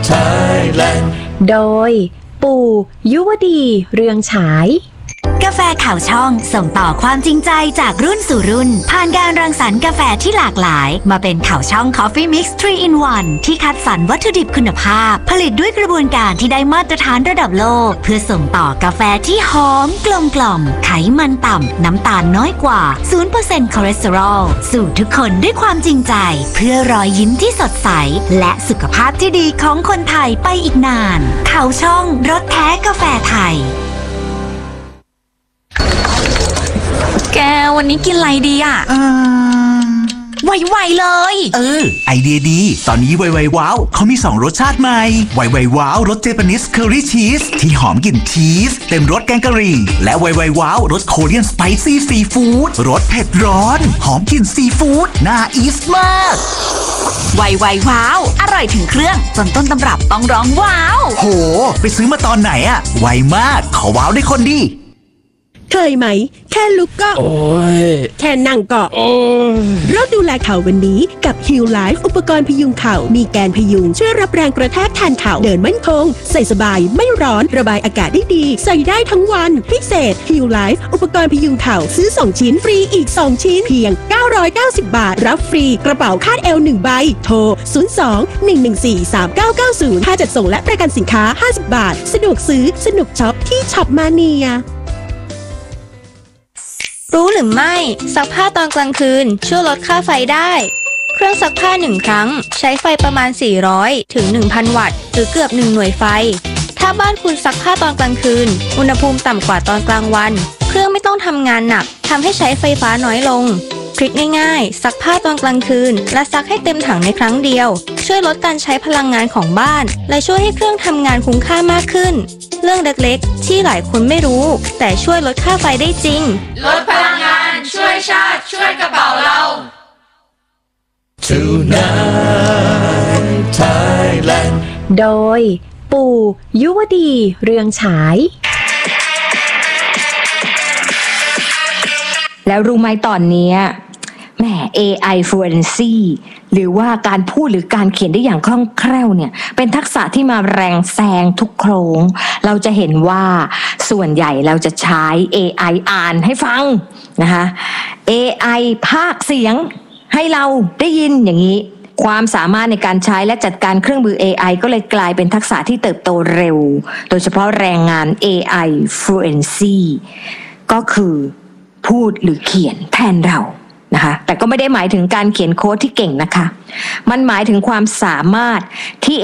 Thailand โดยปู่ยุวดีเรืองฉายกาแฟข่าวช่องส่งต่อความจริงใจจากรุ่นสู่รุ่นผ่านการรังสรรค์กาแฟที่หลากหลายมาเป็นข่าวช่อง Coffee Mix 3 in 1 ที่คัดสรรวัตถุดิบคุณภาพผลิตด้วยกระบวนการที่ได้มาตรฐานระดับโลกเพื่อส่งต่อกาแฟที่หอมกลมกล่อมไขมันต่ำน้ำตาลน้อยกว่า 0% คอเลสเตอรอลสู่ทุกคนด้วยความจริงใจเพื่อรอยยิ้มที่สดใสและสุขภาพที่ดีของคนไทยไปอีกนานข่าวช่องรสแท้กาแฟไทยแกวันนี้กินอะไรดีอ่ะไวๆเลยไอเดียดีตอนนี้ไวๆว้าวเขามี2รสชาติใหม่ไวๆว้าวรสเจแปนิสเคอรี่ชีสที่หอมกลิ่นชีสเต็มรสแกงกะหรี่และไวๆว้าวรสโคเรียนสไปซี่ซีฟู้ดรสเผ็ดร้อนหอมกลิ่นซีฟู้ดน่าอีสมากไวว้าวอร่อยถึงเครื่องจนต้นตำรับต้องร้องว้าวโหไปซื้อมาตอนไหนอะไวมากขอว้าวได้คนดีเคยไหมแค่ลุกก็โอ้ยแค่นั่งก็โอ้ยเราดูแลเข่าวันนี้กับ Heal Life อุปกรณ์พยุงเข่ามีแกนพยุงช่วยรับแรงกระแทกแทนเข่าเดินมั่นคงใส่สบายไม่ร้อนระบายอากาศได้ดีใส่ได้ทั้งวันพิเศษ Heal Life อุปกรณ์พยุงเข่าซื้อ2ชิ้นฟรีอีก2ชิ้นเพียง990 บาทรับฟรีกระเป๋าคาดเอว1ใบโทร02-114-3990ค่าจัดส่งและประกันสินค้า50 บาทสะดวกซื้อสนุกช็อปที่ช็อปมาเนียรู้หรือไม่ซักผ้าตอนกลางคืนช่วยลดค่าไฟได้เครื่องซักผ้า1ครั้งใช้ไฟประมาณ400ถึง 1,000 วัตต์หรือเกือบ1หน่วยไฟถ้าบ้านคุณซักผ้าตอนกลางคืนอุณหภูมิต่ำกว่าตอนกลางวันเครื่องไม่ต้องทำงานหนักทำให้ใช้ไฟฟ้าน้อยลงทริคง่ายๆซักผ้าตอนกลางคืนและซักให้เต็มถังในครั้งเดียวช่วยลดการใช้พลังงานของบ้านและช่วยให้เครื่องทำงานคุ้มค่ามากขึ้นเรื่องเล็กๆที่หลายคนไม่รู้แต่ช่วยลดค่าไฟได้จริงลดพลังงานช่วยชาติช่วยกระเป๋าเรา Tonight Thailand โดยปู่ยุวดีเรืองฉายแล้วรู้ไหมตอนนี้แหม AI Fluency หรือว่าการพูดหรือการเขียนได้อย่างคล่องแคล่วเนี่ยเป็นทักษะที่มาแรงแซงทุกโครงเราจะเห็นว่าส่วนใหญ่เราจะใช้ AI อ่านให้ฟังนะคะ AI พากย์เสียงให้เราได้ยินอย่างนี้ความสามารถในการใช้และจัดการเครื่องมือ AI ก็เลยกลายเป็นทักษะที่เติบโตเร็วโดยเฉพาะแรงงาน AI Fluency ก็คือพูดหรือเขียนแทนเรานะคะแต่ก็ไม่ได้หมายถึงการเขียนโค้ดที่เก่งนะคะมันหมายถึงความสามารถที่